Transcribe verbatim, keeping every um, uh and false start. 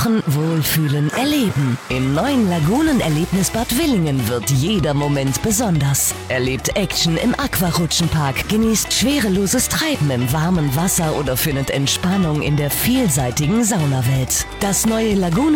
Tauchen, Wohlfühlen, Erleben. Im neuen Lagunen-Erlebnisbad Willingen wird jeder Moment besonders. Erlebt Action im Aquarutschenpark, genießt schwereloses Treiben im warmen Wasser oder findet Entspannung in der vielseitigen Saunawelt. Das neue Lagunen